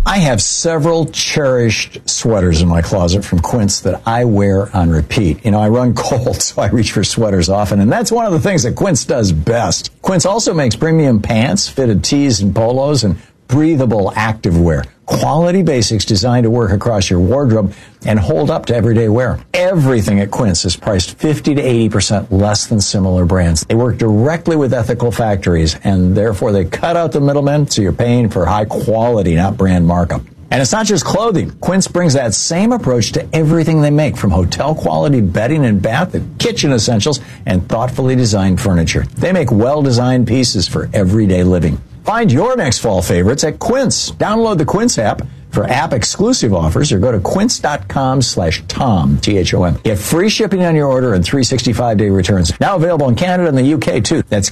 I have several cherished sweaters in my closet from Quince that I wear on repeat. You know, I run cold, so I reach for sweaters often, and that's one of the things that Quince does best. Quince also makes premium pants, fitted tees and polos, and breathable activewear. Quality basics designed to work across your wardrobe and hold up to everyday wear. Everything at Quince is priced 50 to 80% less than similar brands. They work directly with ethical factories, and therefore they cut out the middlemen, so you're paying for high quality, not brand markup. And it's not just clothing. Quince brings that same approach to everything they make, from hotel-quality bedding and bath to kitchen essentials and thoughtfully designed furniture. They make well-designed pieces for everyday living. Find your next fall favorites at Quince. Download the Quince app for app-exclusive offers or go to quince.com/Tom, T-H-O-M. Get free shipping on your order and 365-day returns. Now available in Canada and the UK, too. That's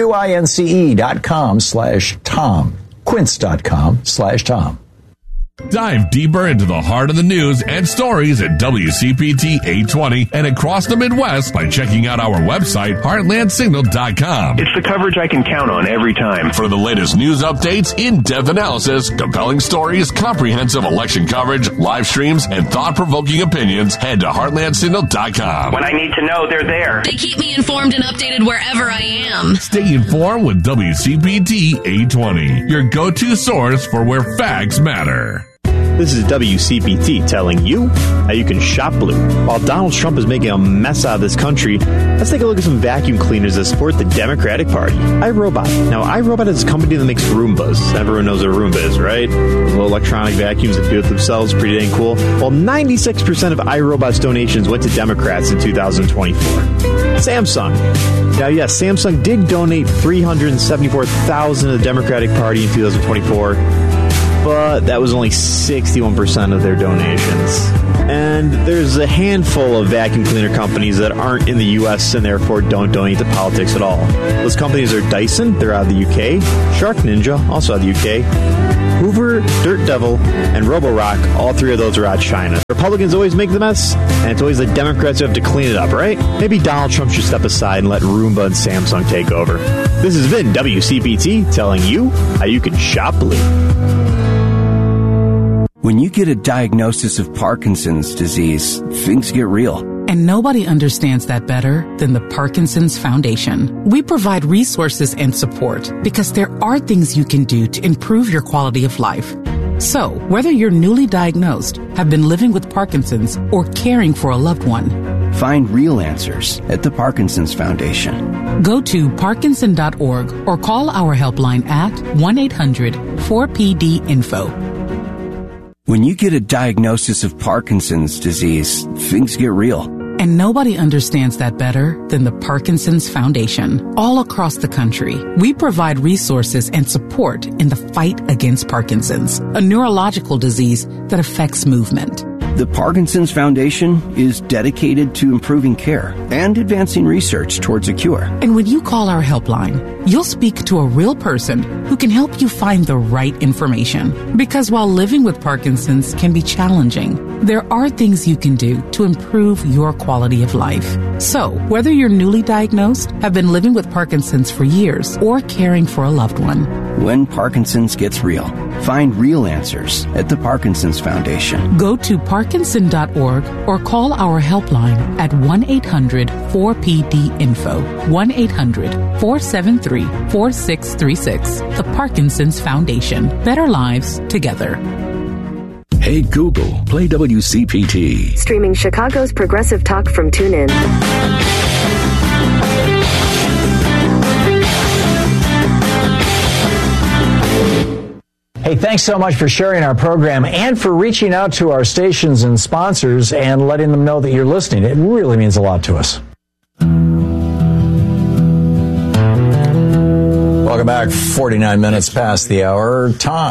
QUINCE.com/Tom. Quince.com/Tom. Dive deeper into the heart of the news and stories at WCPT 820 and across the Midwest by checking out our website, heartlandsignal.com. It's the coverage I can count on every time. For the latest news updates, in-depth analysis, compelling stories, comprehensive election coverage, live streams, and thought-provoking opinions, head to heartlandsignal.com. When I need to know, they're there. They keep me informed and updated wherever I am. Stay informed with WCPT 820, your go-to source for where facts matter. This is WCPT telling you how you can shop blue. While Donald Trump is making a mess out of this country, let's take a look at some vacuum cleaners that support the Democratic Party. iRobot. Now, iRobot is a company that makes Roombas. Everyone knows what a Roomba is, right? Little electronic vacuums that do it themselves. Pretty dang cool. Well, 96% of iRobot's donations went to Democrats in 2024. Samsung. Now, yes, Samsung did donate $374,000 to the Democratic Party in 2024. But that was only 61% of their donations. And there's a handful of vacuum cleaner companies that aren't in the U.S. and therefore don't donate to politics at all. Those companies are Dyson, they're out of the U.K., Shark Ninja, also out of the U.K., Hoover, Dirt Devil, and Roborock. All three of those are out of China. Republicans always make the mess, and it's always the Democrats who have to clean it up, right? Maybe Donald Trump should step aside and let Roomba and Samsung take over. This has been WCPT telling you how you can shop blue. When you get a diagnosis of Parkinson's disease, things get real. And nobody understands that better than the Parkinson's Foundation. We provide resources and support because there are things you can do to improve your quality of life. So, whether you're newly diagnosed, have been living with Parkinson's, or caring for a loved one, find real answers at the Parkinson's Foundation. Go to parkinson.org or call our helpline at 1-800-4PD-INFO. When you get a diagnosis of Parkinson's disease, things get real. And nobody understands that better than the Parkinson's Foundation. All across the country, we provide resources and support in the fight against Parkinson's, a neurological disease that affects movement. The Parkinson's Foundation is dedicated to improving care and advancing research towards a cure. And when you call our helpline, you'll speak to a real person who can help you find the right information. Because while living with Parkinson's can be challenging, there are things you can do to improve your quality of life. So, whether you're newly diagnosed, have been living with Parkinson's for years, or caring for a loved one, when Parkinson's gets real, find real answers at the Parkinson's Foundation. Go to parkinson.org or call our helpline at 1-800-4PD-INFO, 1-800-473-4636. The Parkinson's Foundation. Better lives together. Hey Google, play WCPT. Streaming Chicago's progressive talk from TuneIn. Hey, thanks so much for sharing our program and for reaching out to our stations and sponsors and letting them know that you're listening. It really means a lot to us. Welcome back. 49 minutes past the hour.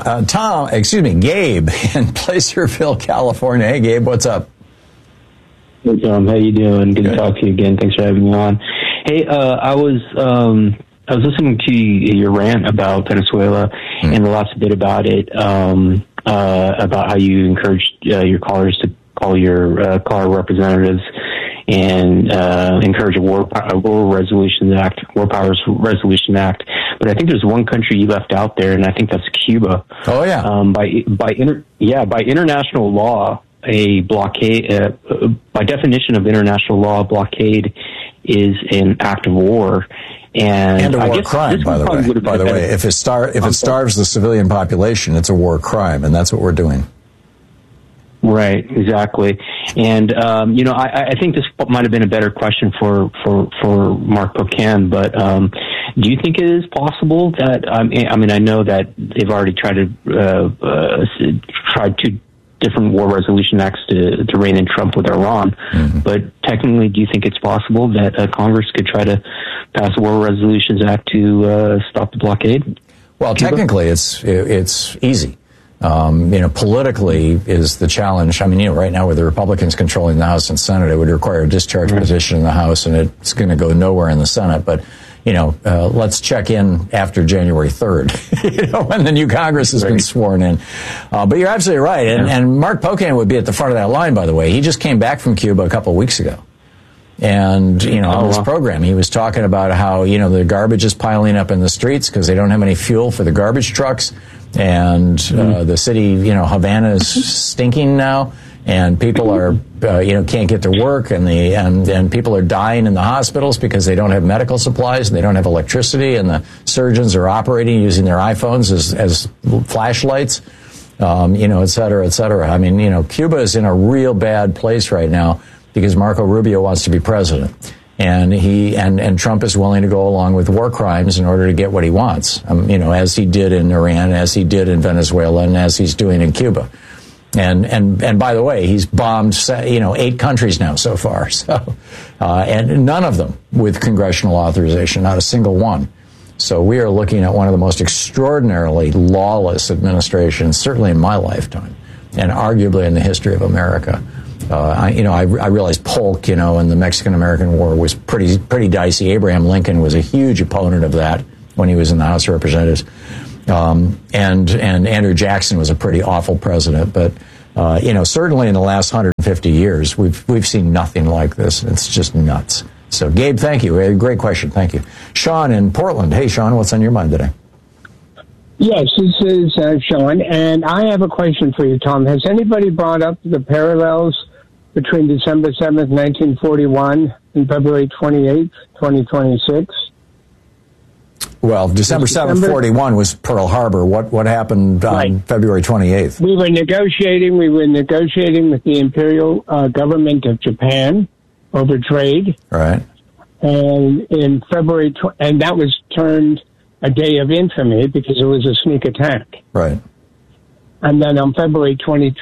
Gabe in Placerville, California. Hey, Gabe, what's up? Hey, Tom. How you doing? Good to talk to you again. Thanks for having me on. Hey, I was listening to your rant about Venezuela and the last bit about it, about how you encouraged your callers to call your caller representatives and encourage a War Powers Resolution Act. But I think there's one country you left out there, and I think that's Cuba. Oh yeah. By international law, a blockade, by definition of international law, a blockade is an act of war. And a war crime, by the way. If it starves the civilian population, it's a war crime, and that's what we're doing. Right, exactly. And I think this might have been a better question for Mark Pocan, but do you think it is possible that I know that they've already tried two different war resolution acts to rein in Trump with Iran, but technically, do you think it's possible that Congress could try to pass a War Resolutions Act to stop the blockade? Well, technically, it's easy. Politically is the challenge. Right now with the Republicans controlling the House and Senate, it would require a discharge petition in the House, and it's going to go nowhere in the Senate. But let's check in after January 3rd, when the new Congress has been sworn in. But you're absolutely right. And Mark Pocan would be at the front of that line, by the way. He just came back from Cuba a couple of weeks ago. And, on this program, he was talking about how, the garbage is piling up in the streets because they don't have any fuel for the garbage trucks. And the city, Havana is stinking now. And people are, can't get to work, and people are dying in the hospitals because they don't have medical supplies and they don't have electricity, and the surgeons are operating using their iPhones as flashlights, et cetera, et cetera. Cuba is in a real bad place right now because Marco Rubio wants to be president, and Trump is willing to go along with war crimes in order to get what he wants, as he did in Iran, as he did in Venezuela, and as he's doing in Cuba. And by the way, he's bombed, 8 countries now so far. So, and none of them with congressional authorization, not a single one. So we are looking at one of the most extraordinarily lawless administrations, certainly in my lifetime, and arguably in the history of America. I realize Polk, in the Mexican-American War was pretty dicey. Abraham Lincoln was a huge opponent of that when he was in the House of Representatives. And Andrew Jackson was a pretty awful president, but certainly in the last 150 years, we've seen nothing like this. It's just nuts. So, Gabe, thank you. Great question. Thank you. Sean in Portland. Hey, Sean, what's on your mind today? Yes, this is Sean, and I have a question for you, Tom. Has anybody brought up the parallels between December 7th, 1941 and February 28th, 2026? Well, December 7th, 41 was Pearl Harbor. What happened on February 28th? We were negotiating with the Imperial government of Japan over trade. Right. And in February, and that was turned a day of infamy because it was a sneak attack. Right. And then on February 28,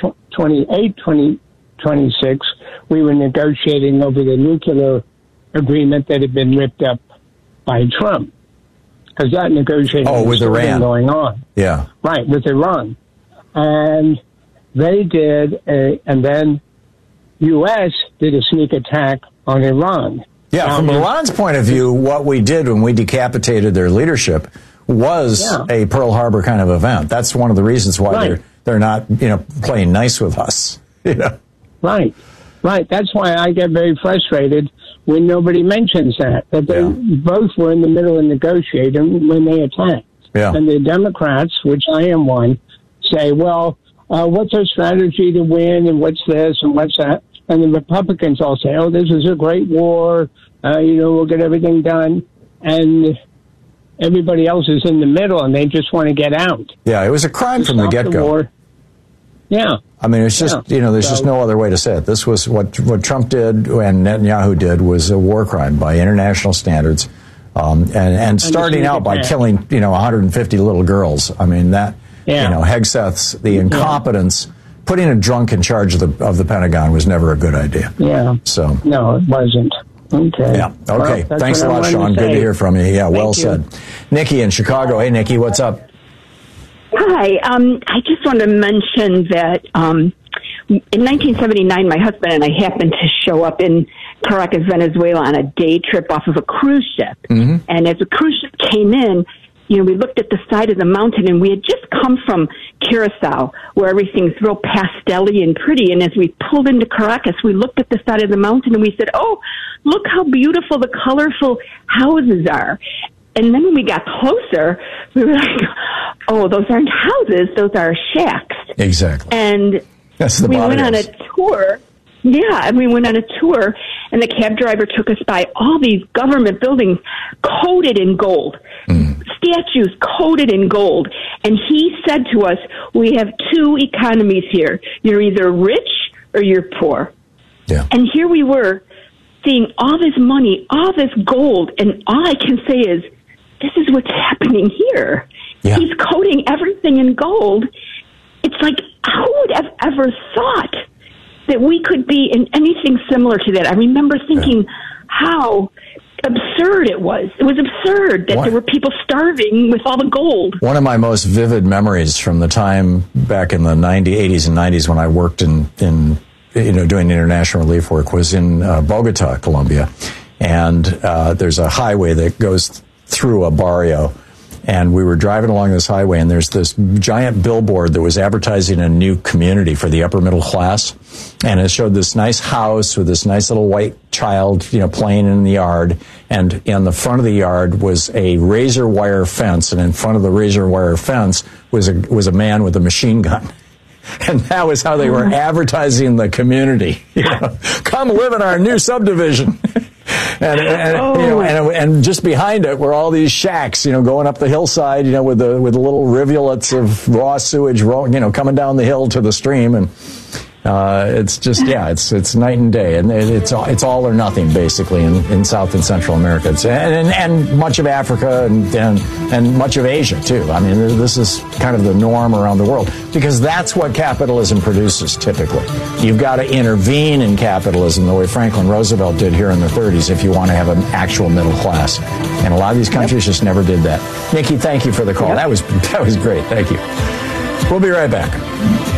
2026, we were negotiating over the nuclear agreement that had been ripped up by Trump. Because that negotiating was still going on. Yeah. Right, with Iran. And they did, and then U.S. did a sneak attack on Iran. Yeah, from Iran's point of view, what we did when we decapitated their leadership was a Pearl Harbor kind of event. That's one of the reasons why they're not, playing nice with us. Right. That's why I get very frustrated when nobody mentions that they both were in the middle of negotiating when they attacked. Yeah. And the Democrats, which I am one, say, well, what's our strategy to win, and what's this and what's that? And the Republicans all say, oh, this is a great war, we'll get everything done. And everybody else is in the middle, and they just want to get out. Yeah, it was a crime from the get-go. Yeah. It's just, there's just no other way to say it. This was what Trump did and Netanyahu did was a war crime by international standards. And starting out by killing, 150 little girls. Hegseth's, the incompetence, putting a drunk in charge of the Pentagon was never a good idea. Yeah. So. No, it wasn't. Okay. Yeah. Okay. Well, thanks a lot, Sean. Good to hear from you. Yeah, well said. Nikki in Chicago. Hey, Nikki, what's up? Hi. I just want to mention that in 1979, my husband and I happened to show up in Caracas, Venezuela on a day trip off of a cruise ship. Mm-hmm. And as the cruise ship came in, we looked at the side of the mountain, and we had just come from Curacao, where everything's real pastel-y and pretty. And as we pulled into Caracas, we looked at the side of the mountain and we said, oh, look how beautiful the colorful houses are. And then when we got closer, we were like, oh, those aren't houses, those are shacks. Exactly. And that's the we went on a tour. Yeah, and we went on a tour, and the cab driver took us by all these government buildings coated in gold, statues coated in gold. And he said to us, we have two economies here. You're either rich or you're poor. Yeah. And here we were seeing all this money, all this gold, and all I can say is, this is what's happening here. Yeah. He's coating everything in gold. It's like, who would have ever thought that we could be in anything similar to that? I remember thinking how absurd it was. It was absurd that there were people starving with all the gold. One of my most vivid memories from the time back in the 80s and 90s when I worked in doing international relief work was in Bogota, Colombia. And there's a highway that goes through a barrio. And we were driving along this highway, and there's this giant billboard that was advertising a new community for the upper middle class. And it showed this nice house with this nice little white child, playing in the yard. And in the front of the yard was a razor wire fence. And in front of the razor wire fence was a man with a machine gun. And that was how they were advertising the community. Come live in our new subdivision. And just behind it were all these shacks, going up the hillside, with the little rivulets of raw sewage, coming down the hill to the stream, and it's just it's night and day, and it's all or nothing basically in South and Central America, and much of Africa and much of Asia too. I mean, this is kind of the norm around the world because that's what capitalism produces typically. You've got to intervene in capitalism the way Franklin Roosevelt did here in the 30s if you want to have an actual middle class, and a lot of these countries just never did that. Nikki, thank you for the call. That was great. Thank you. We'll be right back.